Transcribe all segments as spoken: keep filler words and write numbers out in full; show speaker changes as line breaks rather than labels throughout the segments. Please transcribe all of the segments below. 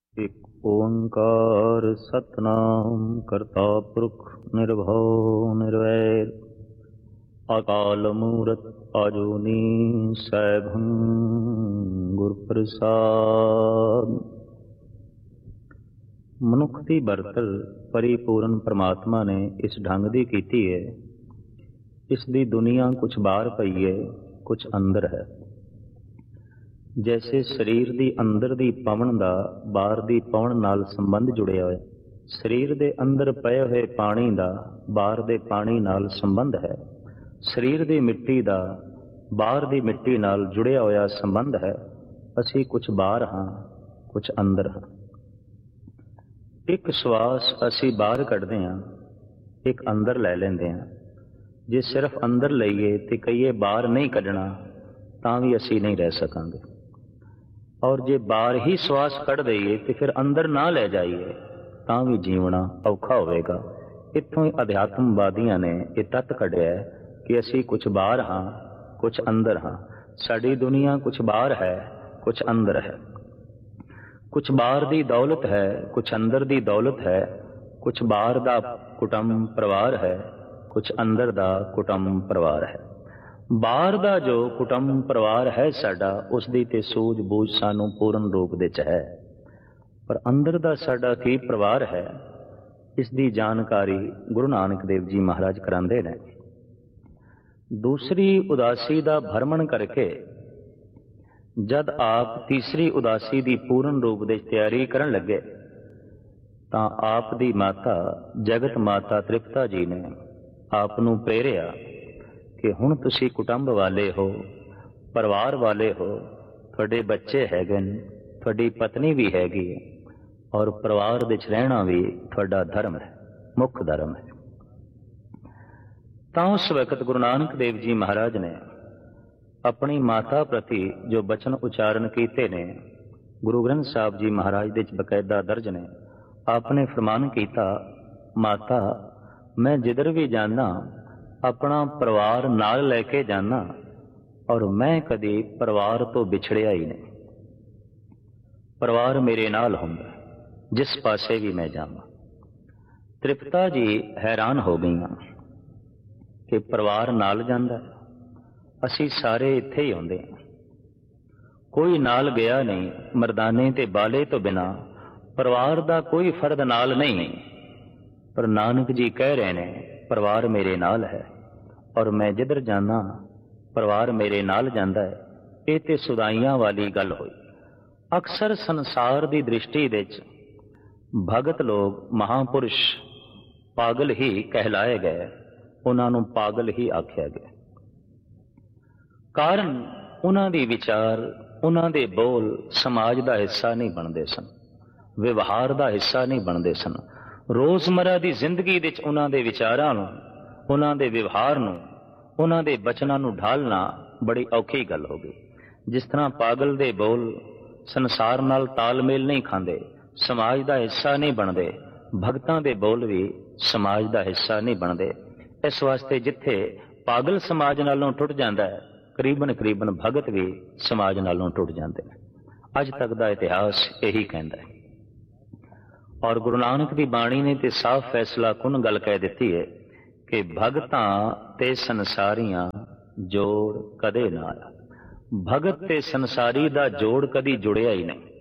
ਇੱਕ ਓੰਕਾਰ ਸਤਿਨਾਮ ਕਰਤਾ ਪੁਰਖ ਨਿਰਭਉ ਨਿਰਵੈਰ ਅਕਾਲ ਮੂਰਤ ਅਜੂਨੀ ਸੈਭੰ ਗੁਰ ਪ੍ਰਸਾਦ। ਮਨੁੱਖ ਦੀ ਬਰਤਲ ਪਰਿਪੂਰਨ ਪਰਮਾਤਮਾ ਨੇ ਇਸ ਢੰਗ ਦੀ ਕੀਤੀ ਹੈ। ਇਸ ਦੀ ਦੁਨੀਆ ਕੁਛ ਬਾਹਰ ਪਈ ਹੈ, ਕੁਛ ਅੰਦਰ ਹੈ। ਜੈਸੇ ਸਰੀਰ ਦੀ ਅੰਦਰ ਦੀ ਪਵਨ ਦਾ ਬਾਹਰ ਦੀ ਪਵਨ ਨਾਲ ਸੰਬੰਧ ਜੁੜਿਆ ਹੋਇਆ, ਸਰੀਰ ਦੇ ਅੰਦਰ ਪਏ ਹੋਏ ਪਾਣੀ ਦਾ ਬਾਹਰ ਦੇ ਪਾਣੀ ਨਾਲ ਸੰਬੰਧ ਹੈ। ਸਰੀਰ ਦੀ ਮਿੱਟੀ ਦਾ ਬਾਹਰ ਦੀ ਮਿੱਟੀ ਨਾਲ ਜੁੜਿਆ ਹੋਇਆ ਸੰਬੰਧ ਹੈ। ਅਸੀਂ ਕੁਛ ਬਾਹਰ ਹਾਂ, ਕੁਛ ਅੰਦਰ ਹਾਂ। ਇੱਕ ਸਵਾਸ ਅਸੀਂ ਬਾਹਰ ਕੱਢਦੇ ਹਾਂ, ਇੱਕ ਅੰਦਰ ਲੈ ਲੈਂਦੇ ਹਾਂ। ਜੇ ਸਿਰਫ ਅੰਦਰ ਲਈਏ ਤੇ ਕਹੀਏ ਬਾਹਰ ਨਹੀਂ ਕੱਢਣਾ ਤਾਂ ਵੀ ਅਸੀਂ ਨਹੀਂ ਰਹਿ ਸਕਾਂਗੇ। ਔਰ ਜੇ ਬਾਹਰ ਹੀ ਸਵਾਸ ਕੱਢ ਦਈਏ ਤੇ ਫਿਰ ਅੰਦਰ ਨਾ ਲੈ ਜਾਈਏ ਤਾਂ ਵੀ ਜੀਵਣਾ ਔਖਾ ਹੋਵੇਗਾ। ਇੱਥੋਂ ਹੀ ਅਧਿਆਤਮਵਾਦੀਆਂ ਨੇ ਇਹ ਤੱਤ ਕੱਢਿਆ ਕਿ ਅਸੀਂ ਕੁਛ ਬਾਹਰ ਹਾਂ, ਕੁਛ ਅੰਦਰ ਹਾਂ। ਸਾਡੀ ਦੁਨੀਆ ਕੁਛ ਬਾਹਰ ਹੈ, ਕੁਛ ਅੰਦਰ ਹੈ। ਕੁਛ ਬਾਹਰ ਦੀ ਦੌਲਤ ਹੈ, ਕੁਛ ਅੰਦਰ ਦੀ ਦੌਲਤ ਹੈ। ਕੁਛ ਬਾਹਰ ਦਾ ਕੁਟੁੰਬ ਪਰਿਵਾਰ ਹੈ, ਕੁਛ ਅੰਦਰ ਦਾ ਕੁਟੁੰਬ ਪਰਿਵਾਰ ਹੈ। ਬਾਹਰ ਦਾ ਜੋ ਕੁਟੁੰਬ ਪਰਿਵਾਰ ਹੈ ਸਾਡਾ, ਉਸ ਦੀ ਤੇ ਸੂਝ ਬੂਝ ਸਾਨੂੰ ਪੂਰਨ ਰੂਪ ਵਿੱਚ ਹੈ। ਪਰ ਅੰਦਰ ਦਾ ਸਾਡਾ ਕੀ ਪਰਿਵਾਰ ਹੈ, ਇਸ ਦੀ ਜਾਣਕਾਰੀ ਗੁਰੂ ਨਾਨਕ ਦੇਵ ਜੀ ਮਹਾਰਾਜ ਕਰਾਉਂਦੇ ਨੇ। ਦੂਸਰੀ ਉਦਾਸੀ ਦਾ ਭਰਮਣ ਕਰਕੇ ਜਦ ਆਪ ਤੀਸਰੀ ਉਦਾਸੀ ਦੀ ਪੂਰਨ ਰੂਪ ਵਿੱਚ ਤਿਆਰੀ ਕਰਨ ਲੱਗੇ ਤਾਂ ਆਪ ਦੀ ਮਾਤਾ ਜਗਤ ਮਾਤਾ ਤ੍ਰਿਪਤਾ ਜੀ ਨੇ ਆਪ ਨੂੰ ਪ੍ਰੇਰਿਆ ਕਿ ਹੁਣ ਤੁਸੀਂ ਕੁਟੁੰਬ ਵਾਲੇ ਹੋ, ਪਰਿਵਾਰ ਵਾਲੇ ਹੋ, ਤੁਹਾਡੇ ਬੱਚੇ ਹੈਗੇ ਨੇ, ਤੁਹਾਡੀ ਪਤਨੀ ਵੀ ਹੈਗੀ ਹੈ, ਔਰ ਪਰਿਵਾਰ ਵਿੱਚ ਰਹਿਣਾ ਵੀ ਤੁਹਾਡਾ ਧਰਮ ਹੈ, ਮੁੱਖ ਧਰਮ ਹੈ। ਤਾਂ ਉਸ ਵਕਤ ਗੁਰੂ ਨਾਨਕ ਦੇਵ ਜੀ ਮਹਾਰਾਜ ਨੇ ਆਪਣੀ ਮਾਤਾ ਪ੍ਰਤੀ ਜੋ ਬਚਨ ਉਚਾਰਨ ਕੀਤੇ ਨੇ, ਗੁਰੂ ਗ੍ਰੰਥ ਸਾਹਿਬ ਜੀ ਮਹਾਰਾਜ ਦੇ ਵਿੱਚ ਬਕਾਇਦਾ ਦਰਜ ਨੇ। ਆਪਨੇ ਫਰਮਾਨ ਕੀਤਾ, ਮਾਤਾ ਮੈਂ ਜਿੱਧਰ ਵੀ ਜਾਣਾ ਆਪਣਾ ਪਰਿਵਾਰ ਨਾਲ ਲੈ ਕੇ ਜਾਣਾ, ਔਰ ਮੈਂ ਕਦੇ ਪਰਿਵਾਰ ਤੋਂ ਵਿਛੜਿਆ ਹੀ ਨਹੀਂ। ਪਰਿਵਾਰ ਮੇਰੇ ਨਾਲ ਹੁੰਦਾ ਜਿਸ ਪਾਸੇ ਵੀ ਮੈਂ ਜਾਵਾਂ। ਤ੍ਰਿਪਤਾ ਜੀ ਹੈਰਾਨ ਹੋ ਗਈਆਂ ਕਿ ਪਰਿਵਾਰ ਨਾਲ ਜਾਂਦਾ, ਅਸੀਂ ਸਾਰੇ ਇੱਥੇ ਹੀ ਆਉਂਦੇ ਹਾਂ, ਕੋਈ ਨਾਲ ਗਿਆ ਨਹੀਂ। ਮਰਦਾਨੇ ਤੇ ਬਾਲੇ ਤੋਂ ਬਿਨਾਂ ਪਰਿਵਾਰ ਦਾ ਕੋਈ ਫਰਦ ਨਾਲ ਨਹੀਂ। ਪਰ ਨਾਨਕ ਜੀ ਕਹਿ ਰਹੇ ਨੇ ਪਰਿਵਾਰ ਮੇਰੇ ਨਾਲ ਹੈ, ਔਰ ਮੈਂ ਜਿੱਧਰ ਜਾਣਾ ਪਰਿਵਾਰ ਮੇਰੇ ਨਾਲ ਜਾਂਦਾ ਹੈ। ਇਹ ਤੇ ਸੁਦਾਈਆਂ ਵਾਲੀ ਗੱਲ ਹੋਈ। ਅਕਸਰ ਸੰਸਾਰ ਦੀ ਦ੍ਰਿਸ਼ਟੀ ਵਿੱਚ ਭਗਤ ਲੋਕ, ਮਹਾਂਪੁਰਸ਼ ਪਾਗਲ ਹੀ ਕਹਿਲਾਏ ਗਏ, ਉਹਨਾਂ ਨੂੰ ਪਾਗਲ ਹੀ ਆਖਿਆ ਗਿਆ। ਕਾਰਨ ਉਹਨਾਂ ਦੀ ਵਿਚਾਰ, ਉਹਨਾਂ ਦੇ ਬੋਲ ਸਮਾਜ ਦਾ ਹਿੱਸਾ ਨਹੀਂ ਬਣਦੇ ਸਨ, ਵਿਵਹਾਰ ਦਾ ਹਿੱਸਾ ਨਹੀਂ ਬਣਦੇ ਸਨ। ਰੋਜ਼ਮਰਾ ਦੀ ਜ਼ਿੰਦਗੀ ਵਿੱਚ ਉਹਨਾਂ ਦੇ ਵਿਚਾਰਾਂ ਨੂੰ, ਉਹਨਾਂ ਦੇ ਵਿਵਹਾਰ ਨੂੰ, ਉਹਨਾਂ ਦੇ ਬਚਨਾਂ ਨੂੰ ਢਾਲਣਾ ਬੜੀ ਔਖੀ ਗੱਲ ਹੋ ਗਈ। ਜਿਸ ਤਰ੍ਹਾਂ ਪਾਗਲ ਦੇ ਬੋਲ ਸੰਸਾਰ ਨਾਲ ਤਾਲਮੇਲ ਨਹੀਂ ਖਾਂਦੇ, ਸਮਾਜ ਦਾ ਹਿੱਸਾ ਨਹੀਂ ਬਣਦੇ, ਭਗਤਾਂ ਦੇ ਬੋਲ ਵੀ ਸਮਾਜ ਦਾ ਹਿੱਸਾ ਨਹੀਂ ਬਣਦੇ। ਇਸ ਵਾਸਤੇ ਜਿੱਥੇ ਪਾਗਲ ਸਮਾਜ ਨਾਲੋਂ ਟੁੱਟ ਜਾਂਦਾ ਹੈ, ਕਰੀਬਨ ਕਰੀਬਨ ਭਗਤ ਵੀ ਸਮਾਜ ਨਾਲੋਂ ਟੁੱਟ ਜਾਂਦੇ ਨੇ। ਅੱਜ ਤੱਕ ਦਾ ਇਤਿਹਾਸ ਇਹੀ ਕਹਿੰਦਾ ਹੈ। ਔਰ ਗੁਰੂ ਨਾਨਕ ਦੀ ਬਾਣੀ ਨੇ ਤੇ ਸਾਫ਼ ਫੈਸਲਾ ਕੁਨ ਗੱਲ ਕਹਿ ਦਿੱਤੀ ਹੈ ਕਿ ਭਗਤਾਂ ਤੇ ਸੰਸਾਰੀਆਂ ਜੋੜ ਕਦੇ ਨਾ ਆਇਆ। ਭਗਤ ਤੇ ਸੰਸਾਰੀ ਦਾ ਜੋੜ ਕਦੀ ਜੁੜਿਆ ਹੀ ਨਹੀਂ,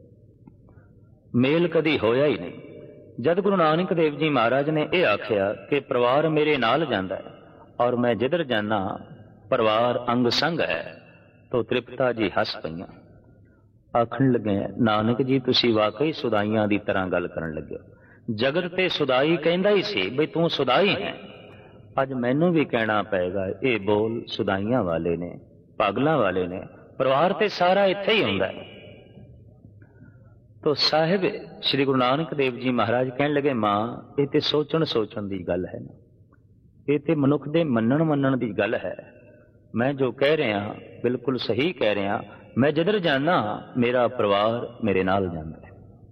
ਮੇਲ ਕਦੀ ਹੋਇਆ ਹੀ ਨਹੀਂ। ਜਦ ਗੁਰੂ ਨਾਨਕ ਦੇਵ ਜੀ ਮਹਾਰਾਜ ਨੇ ਇਹ ਆਖਿਆ ਕਿ ਪਰਿਵਾਰ ਮੇਰੇ ਨਾਲ ਜਾਂਦਾ ਹੈ ਔਰ ਮੈਂ ਜਿੱਧਰ ਜਾਣਾ ਪਰਿਵਾਰ ਅੰਗ ਸੰਗ ਹੈ, ਤਾਂ ਤ੍ਰਿਪਤਾ ਜੀ ਹੱਸ ਪਈਆਂ। ਆਖਣ ਲੱਗੇ, ਨਾਨਕ ਜੀ ਤੁਸੀਂ ਵਾਕਈ ਸੁਦਾਈਆਂ ਦੀ ਤਰ੍ਹਾਂ ਗੱਲ ਕਰਨ ਲੱਗੇ ਹੋ। ਜਗਤ ਤੇ ਸੁਦਾਈ ਕਹਿੰਦਾ ਹੀ ਸੀ ਬਈ ਤੂੰ ਸੁਦਾਈ ਹੈ। ਅੱਜ ਮੈਨੂੰ ਵੀ ਕਹਿਣਾ ਪਏਗਾ ਇਹ ਬੋਲ ਸੁਦਾਈਆਂ ਵਾਲੇ ਨੇ, ਪਾਗਲਾਂ ਵਾਲੇ ਨੇ। ਪਰਿਵਾਰ ਤੇ ਸਾਰਾ ਇੱਥੇ ਹੀ ਹੁੰਦਾ ਹੈ। ਤੋ ਸਾਹਿਬ ਸ਼੍ਰੀ ਗੁਰੂ ਨਾਨਕ ਦੇਵ ਜੀ ਮਹਾਰਾਜ ਕਹਿਣ ਲੱਗੇ, ਮਾਂ ਇਹ ਤੇ ਸੋਚਣ ਸੋਚਣ ਦੀ ਗੱਲ ਹੈ ਨਾ, ਇਹ ਤੇ ਮਨੁੱਖ ਦੇ ਮੰਨਣ ਮੰਨਣ ਦੀ ਗੱਲ ਹੈ। ਮੈਂ ਜੋ ਕਹਿ ਰਿਹਾ ਬਿਲਕੁਲ ਸਹੀ ਕਹਿ ਰਿਹਾ। ਮੈਂ ਜਿੱਧਰ ਜਾਣਾ ਮੇਰਾ ਪਰਿਵਾਰ ਮੇਰੇ ਨਾਲ ਜਾਂਦਾ ਹੈ।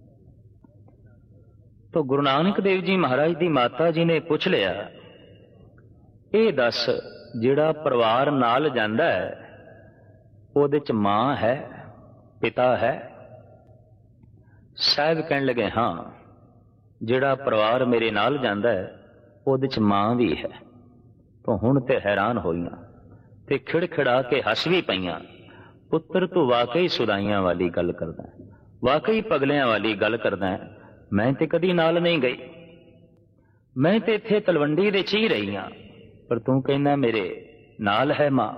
ਤੋ ਗੁਰੂ ਨਾਨਕ ਦੇਵ ਜੀ ਮਹਾਰਾਜ ਦੀ ਮਾਤਾ ਜੀ ਨੇ ਪੁੱਛ ਲਿਆ, ਇਹ ਦੱਸ ਜਿਹੜਾ ਪਰਿਵਾਰ ਨਾਲ ਜਾਂਦਾ ਹੈ ਉਹਦੇ ਚ ਮਾਂ ਹੈ, ਪਿਤਾ ਹੈ? ਸਾਹਿਬ ਕਹਿਣ ਲੱਗੇ, ਹਾਂ, ਜਿਹੜਾ ਪਰਿਵਾਰ ਮੇਰੇ ਨਾਲ ਜਾਂਦਾ ਹੈ ਉਹਦੇ ਚ ਮਾਂ ਵੀ ਹੈ। ਤੂੰ ਹੁਣ ਤੇ ਹੈਰਾਨ ਹੋਈਆਂ ਤੇ ਖਿੜਖਿੜਾ ਕੇ ਹੱਸ ਵੀ ਪਈਆਂ। ਪੁੱਤਰ, ਤੂੰ ਵਾਕਈ ਸੁਦਾਈਆਂ ਵਾਲੀ ਗੱਲ ਕਰਦਾ, ਵਾਕਈ ਪਗਲਿਆਂ ਵਾਲੀ ਗੱਲ ਕਰਦਾ। ਮੈਂ ਤੇ ਕਦੀ ਨਾਲ ਨਹੀਂ ਗਈ, ਮੈਂ ਤੇ ਇੱਥੇ ਤਲਵੰਡੀ ਦੇ ਚ ਹੀ ਰਹੀ ਹਾਂ, ਪਰ ਤੂੰ ਕਹਿੰਦਾ ਮੇਰੇ ਨਾਲ ਹੈ ਮਾਂ।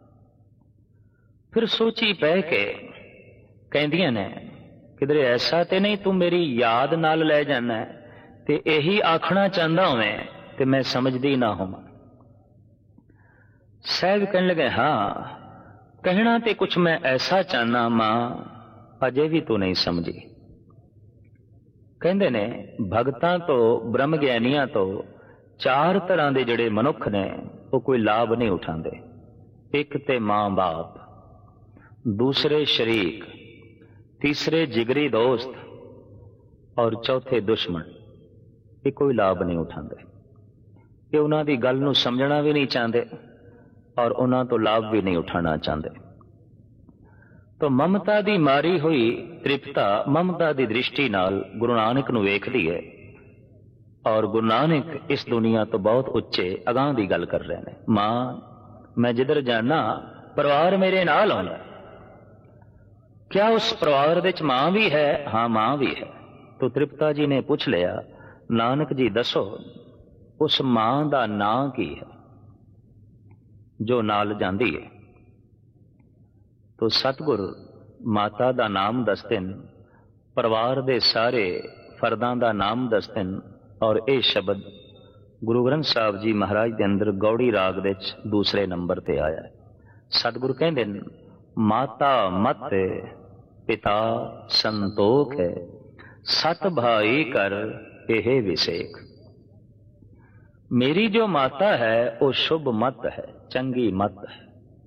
ਫਿਰ ਸੋਚੀ ਪੈ ਕੇ ਕਹਿੰਦੀਆਂ ਨੇ, ਕਿਧਰੇ ਐਸਾ ਤੇ ਨਹੀਂ ਤੂੰ ਮੇਰੀ ਯਾਦ ਨਾਲ ਲੈ ਜਾਣਾ ਤੇ ਇਹੀ ਆਖਣਾ ਚਾਹੁੰਦਾ ਹੋਵੇਂ ਤੇ ਮੈਂ ਸਮਝਦੀ ਨਾ ਹੋਵਾਂ। ਸਾਹਿਬ ਕਹਿਣ ਲੱਗੇ, ਹਾਂ, ਕਹਿਣਾ ਤੇ ਕੁਛ ਮੈਂ ਐਸਾ ਚਾਹਨਾ ਮਾਂ, ਅਜੇ ਵੀ ਤੂੰ ਨਹੀਂ ਸਮਝੀ। ਕਹਿੰਦੇ ਨੇ, ਭਗਤਾਂ ਤੋਂ, ਬ੍ਰਹਮ ਗਿਆਨੀਆਂ ਤੋਂ ਚਾਰ ਤਰ੍ਹਾਂ ਦੇ ਜਿਹੜੇ ਮਨੁੱਖ ਨੇ ਉਹ ਕੋਈ ਲਾਭ ਨਹੀਂ ਉਠਾਉਂਦੇ। ਇੱਕ ਤੇ ਮਾਂ ਬਾਪ, ਦੂਸਰੇ ਸ਼ਰੀਕ, ਤੀਸਰੇ ਜਿਗਰੀ ਦੋਸਤ ਔਰ ਚੌਥੇ ਦੁਸ਼ਮਣ। ਇਹ ਕੋਈ ਲਾਭ ਨਹੀਂ ਉਠਾਉਂਦੇ। ਇਹ ਉਹਨਾਂ ਦੀ ਗੱਲ ਨੂੰ ਸਮਝਣਾ ਵੀ ਨਹੀਂ ਚਾਹੁੰਦੇ ਔਰ ਉਹਨਾਂ ਤੋਂ ਲਾਭ ਵੀ ਨਹੀਂ ਉਠਾਉਣਾ ਚਾਹੁੰਦੇ। ਤਾਂ ਮਮਤਾ ਦੀ ਮਾਰੀ ਹੋਈ ਤ੍ਰਿਪਤਾ ਮਮਤਾ ਦੀ ਦ੍ਰਿਸ਼ਟੀ ਨਾਲ ਗੁਰੂ ਨਾਨਕ ਨੂੰ ਵੇਖਦੀ ਹੈ ਔਰ ਗੁਰੂ ਨਾਨਕ ਇਸ ਦੁਨੀਆ ਤੋਂ ਬਹੁਤ ਉੱਚੇ ਅਗਾਂਹ ਦੀ ਗੱਲ ਕਰ ਰਹੇ ਨੇ। ਮਾਂ, ਮੈਂ ਜਿੱਧਰ ਜਾਣਾ ਪਰਿਵਾਰ ਮੇਰੇ ਨਾਲ ਆਉਂਦਾ। ਕਿਆ ਉਸ ਪਰਿਵਾਰ ਵਿੱਚ ਮਾਂ ਵੀ ਹੈ? ਹਾਂ, ਮਾਂ ਵੀ ਹੈ। ਤੋ ਤ੍ਰਿਪਤਾ ਜੀ ਨੇ ਪੁੱਛ ਲਿਆ, ਨਾਨਕ ਜੀ ਦੱਸੋ ਉਸ ਮਾਂ ਦਾ ਨਾਂ ਕੀ ਹੈ ਜੋ ਨਾਲ ਜਾਂਦੀ ਹੈ? ਤੋ ਸਤਿਗੁਰ ਮਾਤਾ ਦਾ ਨਾਮ ਦੱਸਦੇ ਨੇ, ਪਰਿਵਾਰ ਦੇ ਸਾਰੇ ਫਰਦਾਂ ਦਾ ਨਾਮ ਦੱਸਦੇ ਨੇ ਔਰ ਇਹ ਸ਼ਬਦ ਗੁਰੂ ਗ੍ਰੰਥ ਸਾਹਿਬ ਜੀ ਮਹਾਰਾਜ ਦੇ ਅੰਦਰ ਗੌੜੀ ਰਾਗ ਵਿੱਚ ਦੂਸਰੇ ਨੰਬਰ ਤੇ ਆਇਆ ਹੈ। ਸਤਿਗੁਰ ਕਹਿੰਦੇ ਨੇ, ਮਾਤਾ ਮਤ ਪਿਤਾ ਸੰਤੋਖ ਹੈ, ਸਤ ਭਾਈ ਕਰ ਇਹ ਵਿਸੇਖ। ਮੇਰੀ ਜੋ ਮਾਤਾ ਹੈ ਉਹ ਸ਼ੁਭ ਮਤ ਹੈ, ਚੰਗੀ ਮਤ ਹੈ।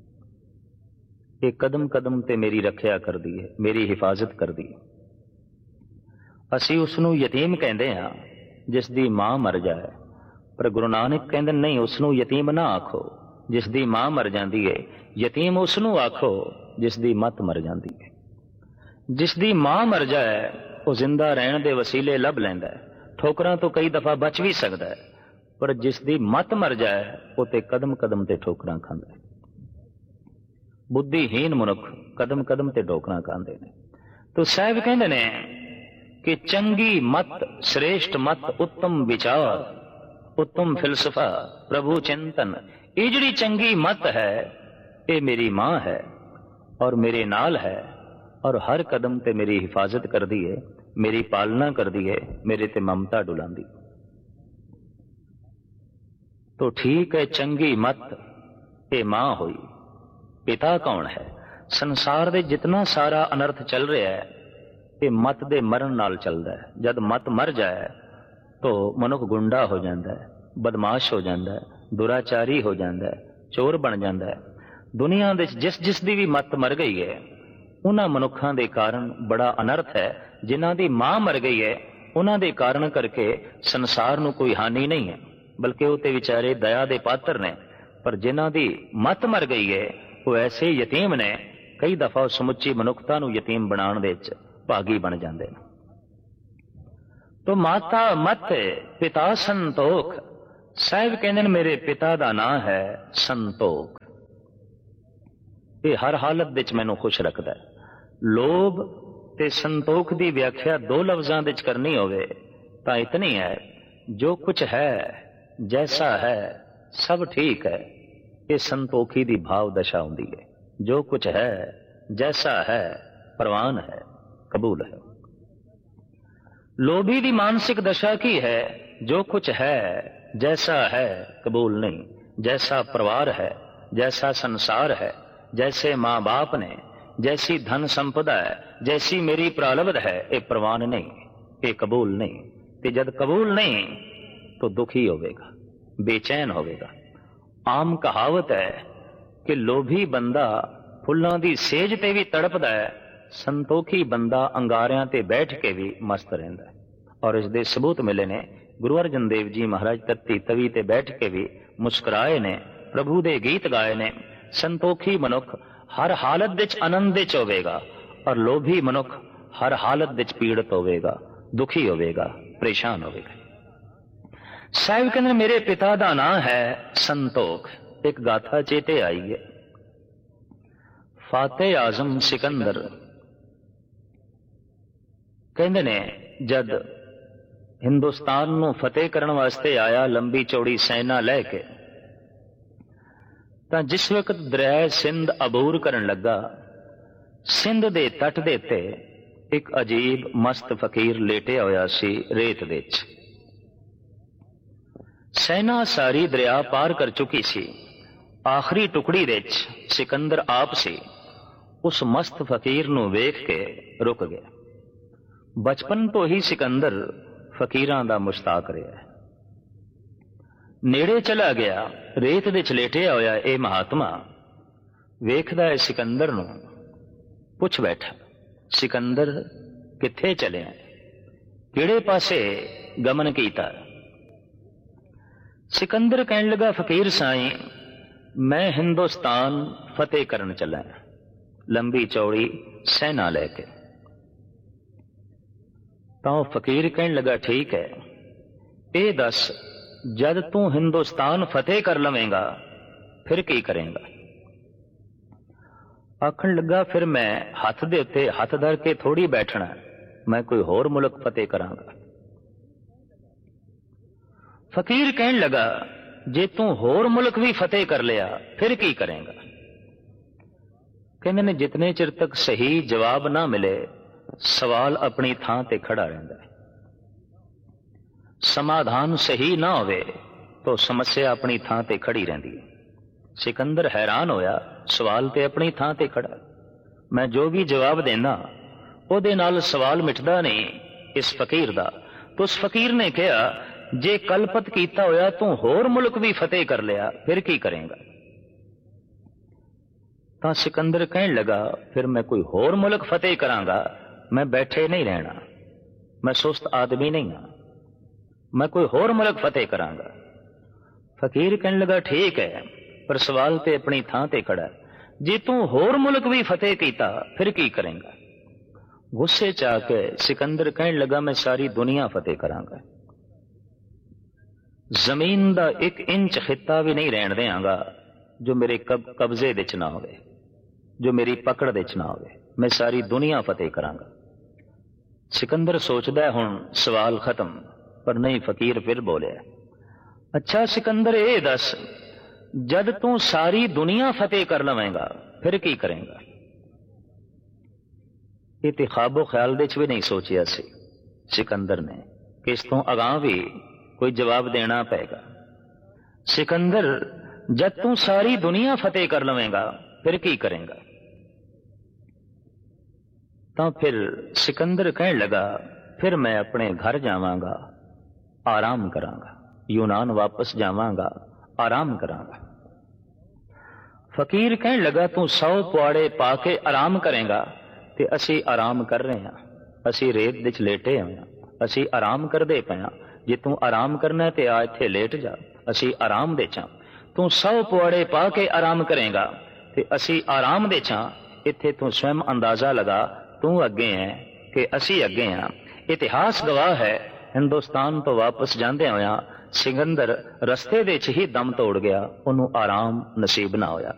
ਇਹ ਕਦਮ ਕਦਮ ਤੇ ਮੇਰੀ ਰੱਖਿਆ ਕਰਦੀ ਹੈ, ਮੇਰੀ ਹਿਫਾਜ਼ਤ ਕਰਦੀ ਹੈ। ਅਸੀਂ ਉਸ ਨੂੰ ਯਤੀਮ ਕਹਿੰਦੇ ਹਾਂ ਜਿਸ ਦੀ ਮਾਂ ਮਰ ਜਾਏ, ਪਰ ਗੁਰੂ ਨਾਨਕ ਕਹਿੰਦੇ ਨਹੀਂ, ਉਸ ਨੂੰ ਯਤੀਮ ਨਾ ਆਖੋ ਜਿਸ ਦੀ ਮਾਂ ਮਰ ਜਾਂਦੀ ਹੈ। ਯਤੀਮ ਉਸ ਨੂੰ ਆਖੋ ਜਿਸ ਦੀ ਮਤ ਮਰ ਜਾਂਦੀ ਹੈ। ਜਿਸ ਦੀ ਮਾਂ ਮਰ ਜਾਏ ਉਹ ਜ਼ਿੰਦਾ ਰਹਿਣ ਦੇ ਵਸੀਲੇ ਲੱਭ ਲੈਂਦਾ ਹੈ, ਠੋਕਰਾਂ ਤੋਂ ਕਈ ਦਫਾ ਬਚ ਵੀ ਸਕਦਾ ਹੈ, ਪਰ ਜਿਸ ਦੀ ਮਤ ਮਰ ਜਾਏ ਉਹ ਤੇ ਕਦਮ ਕਦਮ ਤੇ ਠੋਕਰਾਂ ਖਾਂਦਾ ਹੈ। ਬੁੱਧੀਹੀਨ ਮਨੁੱਖ ਕਦਮ ਕਦਮ ਤੇ ਠੋਕਰਾਂ ਖਾਂਦੇ ਨੇ। ਤੋ ਸਾਹਿਬ ਕਹਿੰਦੇ ਨੇ ਕਿ ਚੰਗੀ ਮਤ, ਸ੍ਰੇਸ਼ਟ ਮਤ, ਉੱਤਮ ਵਿਚਾਰ, ਉੱਤਮ ਫਿਲਸਫਾ, ਪ੍ਰਭੂ ਚਿੰਤਨ, ਇਹ ਜਿਹੜੀ ਚੰਗੀ ਮਤ ਹੈ ਇਹ ਮੇਰੀ ਮਾਂ ਹੈ ਔਰ ਮੇਰੇ ਨਾਲ ਹੈ ਔਰ ਹਰ ਕਦਮ ਤੇ ਮੇਰੀ ਹਿਫਾਜ਼ਤ ਕਰਦੀ ਹੈ, ਮੇਰੀ ਪਾਲਣਾ ਕਰਦੀ ਹੈ, ਮੇਰੇ ਤੇ ਮਮਤਾ ਡੁਲਾਉਂਦੀ। ਤੋ ਠੀਕ ਹੈ, ਚੰਗੀ ਮਤ ਇਹ ਮਾਂ ਹੋਈ। ਪਿਤਾ ਕੌਣ ਹੈ? ਸੰਸਾਰ ਦੇ ਜਿਤਨਾ ਸਾਰਾ ਅਨਰਥ ਚੱਲ ਰਿਹਾ ਹੈ ਇਹ ਮਤ ਦੇ ਮਰਨ ਨਾਲ ਚੱਲਦਾ ਹੈ। ਜਦ ਮਤ ਮਰ ਜਾਏ ਤੋ ਮਨੁੱਖ ਗੁੰਡਾ ਹੋ ਜਾਂਦਾ ਹੈ, ਬਦਮਾਸ਼ ਹੋ ਜਾਂਦਾ ਹੈ, ਦੁਰਾਚਾਰੀ ਹੋ ਜਾਂਦਾ ਹੈ, ਚੋਰ ਬਣ ਜਾਂਦਾ ਹੈ। ਦੁਨੀਆ ਦੇ ਜਿਸ ਜਿਸ ਦੀ ਵੀ ਮਤ ਮਰ ਗਈ ਹੈ ਉਹਨਾਂ ਮਨੁੱਖਾਂ ਦੇ ਕਾਰਨ ਬੜਾ ਅਨਰਥ ਹੈ। ਜਿਨ੍ਹਾਂ ਦੀ ਮਾਂ ਮਰ ਗਈ ਹੈ ਉਹਨਾਂ ਦੇ ਕਾਰਨ ਕਰਕੇ ਸੰਸਾਰ ਨੂੰ ਕੋਈ ਹਾਨੀ ਨਹੀਂ ਹੈ, ਬਲਕਿ ਉਹ ਤੇ ਵਿਚਾਰੇ ਦਇਆ ਦੇ ਪਾਤਰ ਨੇ। ਪਰ ਜਿਨ੍ਹਾਂ ਦੀ ਮਤ ਮਰ ਗਈ ਹੈ ਉਹ ਐਸੇ ਯਤੀਮ ਨੇ, ਕਈ ਦਫਾ ਉਹ ਸਮੁੱਚੀ ਮਨੁੱਖਤਾ ਨੂੰ ਯਤੀਮ ਬਣਾਉਣ ਦੇ ਵਿੱਚ ਭਾਗੀ ਬਣ ਜਾਂਦੇ ਨੇ। ਤੋ ਮਾਤਾ ਮਤ ਪਿਤਾ ਸੰਤੋਖ। ਸਾਹਿਬ ਕਹਿੰਦੇ ਨੇ ਮੇਰੇ ਪਿਤਾ ਦਾ ਨਾਂ ਹੈ ਸੰਤੋਖ। ਇਹ ਹਰ ਹਾਲਤ ਵਿੱਚ ਮੈਨੂੰ ਖੁਸ਼ ਰੱਖਦਾ ਹੈ। ਲੋਭ ਤੇ ਸੰਤੋਖ ਦੀ ਵਿਆਖਿਆ ਦੋ ਲਫ਼ਜ਼ਾਂ ਵਿੱਚ ਕਰਨੀ ਹੋਵੇ ਤਾਂ ਇਤਨੀ ਹੈ, ਜੋ ਕੁਛ ਹੈ ਜੈਸਾ ਹੈ ਸਭ ਠੀਕ ਹੈ। ਇਹ ਸੰਤੋਖੀ ਦੀ ਭਾਵ ਦਸ਼ਾ ਹੁੰਦੀ ਹੈ। ਜੋ ਕੁਛ ਹੈ ਜੈਸਾ ਹੈ ਪ੍ਰਵਾਨ ਹੈ, ਕਬੂਲ ਹੈ। ਲੋਭੀ ਦੀ ਮਾਨਸਿਕ ਦਸ਼ਾ ਕੀ ਹੈ? ਜੋ ਕੁਛ ਹੈ जैसा है कबूल नहीं, जैसा परिवार है, जैसा संसार है, जैसे माँ बाप ने, जैसी धन संपदा है, जैसी मेरी प्रारब्ध है, ये प्रवान नहीं, ये कबूल नहीं। ते जब कबूल नहीं तो दुखी होवेगा, बेचैन होवेगा। आम कहावत है कि लोभी बंदा फुल्लां दी सेज ते भी तड़पदा है, संतोखी बंदा अंगारियां ते बैठ के भी मस्त रहिंदा है। और इस दे सबूत मिले ने गुरु अर्जन देव जी महाराज तत्ती तवी ते बैठ के भी मुस्कुराए ने, प्रभु दे गीत गाए ने। संतोखी मनुख हर हालत विच आनंद विच होवेगा और लोभी मनुख हर हालत विच पीड़ित होवेगा, दुखी होवेगा, परेशान होवेगा। साहिब कहंदे मेरे पिता दा नाम है संतोख। एक गाथा चेते आई है, फातेह आजम सिकंदर कहंदे ने जद हिंदुस्तान नूं फतेह करन वास्ते आया लंबी चौड़ी सेना लैके, तां जिस वक्त दरिया सिंध अबूर करन लगा, सिंध दे तट दे ते एक अजीब मस्त फकीर लेटिया होया सी रेत दे विच। सेना सारी दरिया पार कर चुकी सी, आखिरी टुकड़ी दे विच सिकंदर आप सी। उस मस्त फकीर नूं वेख के रुक गया। बचपन तो ही सिकंदर फकीरां दा मुश्ताक रहा है। नेड़े चला गया, रेत दे च लेटिया होया ए महात्मा वेखदा है सिकंदर नूं, पुछ बैठा सिकंदर किथे चले, किहड़े पासे गमन कीता। सिकंदर कहन लगा फकीर साईं मैं हिंदुस्तान फतेह करन चला, लंबी चौड़ी सेना लैके। तो फकीर कहन लगा ठीक है, ए दस जद तू हिंदुस्तान फतेह कर लवेंगा फिर की करेंगा। आखन लगा फिर मैं हथ दे उत्ते हथ धर के थोड़ी बैठना, मैं कोई होर मुल्क फतेह करांगा। फकीर कहन लगा जे तू होर मुल्क भी फतेह कर लिया फिर की करेंगा। कहने ने जितने चिर तक सही जवाब ना मिले सवाल अपनी थां ते खड़ा रहता है, समाधान सही ना होवे तो समस्या अपनी थां ते खड़ी रहती है। सिकंदर हैरान होया, सवाल ते अपनी थां ते खड़ा, मैं जो भी जवाब देना ओदे नाल सवाल मिटदा नहीं इस फकीर दा। तो उस फकीर ने कहा जे कलपत कीता होया तू होर मुल्क भी फतेह कर लिया फिर की करेंगा। तो सिकंदर कहन लगा फिर मैं कोई होर मुल्क फतेह करांगा, मैं बैठे नहीं रहना, मैं सुस्त आदमी नहीं हाँ, मैं कोई होर मुल्क फतेह करांगा। फकीर कहन लगा ठीक है, पर सवाल ते अपनी थां ते खड़ा, जे तू होर मुल्क भी फतेह कीता फिर की करेंगा। गुस्से च आके सिकंदर कहन लगा मैं सारी दुनिया फतेह करांगा, जमीन दा एक इंच खिता भी नहीं रहन देंगा जो मेरे कब कब्जे विच ना होवे, जो मेरी पकड़ विच ना होवे, मैं सारी दुनिया फतेह करांगा। सिकंदर सोचदा है हुण सवाल खत्म, पर नहीं फकीर फिर बोलिया अच्छा सिकंदर ए दस जद तू सारी दुनिया फतेह कर लवेंगा फिर की करेंगा। ये ते ख्वाबो ख्याल दे च भी नहीं सोचिया सी सिकंदर ने कि इस तो अगां भी कोई जवाब देना पेगा। सिकंदर जद तू सारी दुनिया फतेह कर लवेंगा फिर की करेंगा। तो फिर सिकंदर कहने लगा फिर मैं अपने घर जावांगा, आराम करांगा, यूनान वापस जावांगा, आराम करांगा। फकीर कहने लगा तू सौ पुआड़े पाके आराम करेंगा ते असी आराम कर रहे हैं, असी रेत विच लेटे हुए हैं, असी आराम करदे पे हां। जे तू आराम करना ते आ इत्थे लेट जा, असी आराम दे चा। तू सौ पुआड़े पा के आराम करेगा ते असी आराम दे चा। इत्थे तू स्वयं अंदाजा लगा तू अगे है कि असी अगे हाँ। इतिहास गवाह है हिंदुस्तान तो वापस जांदे होया सिकंदर रस्ते दे च ही दम तोड़ गया, उन्होंने आराम नसीब ना होया।